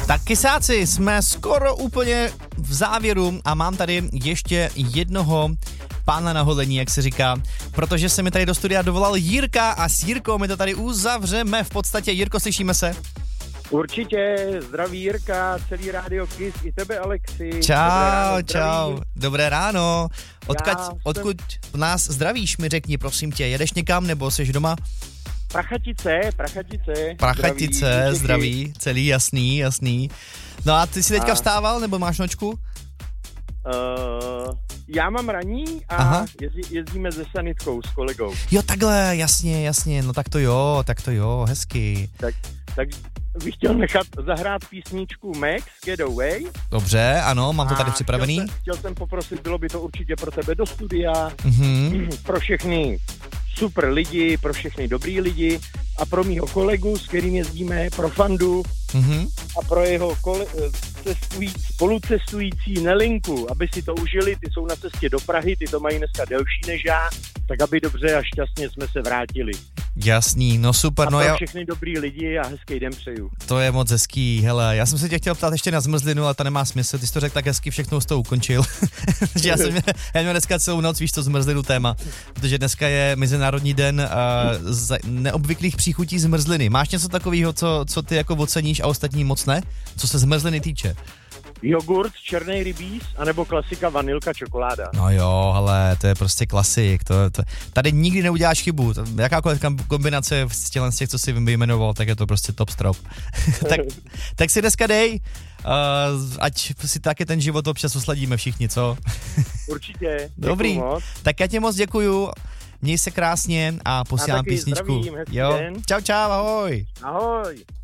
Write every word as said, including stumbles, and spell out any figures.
Tak kysáci, jsme skoro úplně v závěru a mám tady ještě jednoho pána na holení, jak se říká, protože se mi tady do studia dovolal Jirka a s Jirkou my to tady uzavřeme. V podstatě, Jirko, slyšíme se? Určitě, zdraví Jirka, celý rádio Kiss, i tebe Alexi. Čau, ráno, čau, dobré ráno. Odkud, Já odkud nás zdravíš, mi řekni, prosím tě, jedeš někam nebo jsi doma? Prachatice, Prachatice. Prachatice, zdraví, zdraví, celý, jasný, jasný. No a ty jsi teďka a... vstával, nebo máš nočku? Uh, já mám raní a jezdí, jezdíme se sanitkou s kolegou. Jo, takhle, jasně, jasně, no tak to jo, tak to jo, hezky. Tak, tak bych chtěl nechat zahrát písničku Max, Get Away. Dobře, ano, mám to tady připravený. Chtěl jsem, chtěl jsem poprosit, bylo by to určitě pro tebe do studia, mm-hmm. pro všechny super lidi, pro všechny dobrý lidi a pro mýho kolegu, s kterým jezdíme, pro Fandu mm-hmm. a pro jeho kole, cestují, spolucestující Nelinku, aby si to užili, ty jsou na cestě do Prahy, ty to mají dneska delší než já, tak aby dobře a šťastně jsme se vrátili. Jasný, no super. A no pro já... všechny dobrý lidi a hezký den přeju. To je moc hezký, hele, já jsem se tě chtěl ptát ještě na zmrzlinu, ale to nemá smysl, ty jsi to řekl tak hezky, všechno z toho ukončil. já jsem měl, já měl dneska celou noc, víš to, zmrzlinu téma, protože dneska je Mezinárodní den uh, neobvyklých příchutí zmrzliny. Máš něco takového, co, co ty jako oceníš a ostatní moc ne? Co se zmrzliny týče? Jogurt, černý rybíz, anebo klasika vanilka, čokoláda. No jo, ale to je prostě klasik. To, to, tady nikdy neuděláš chybu. Jakákoliv kombinace z těch, z těch, co jsi vyjmenoval, tak je to prostě top strop. tak, tak si dneska dej, uh, ať si taky ten život občas usladíme všichni, co? Určitě. Dobrý, moc. Tak já tě moc děkuju. Měj se krásně a posílám a taky písničku. Zdravím, hezký jo. den. Čau, čau, ahoj. Ahoj.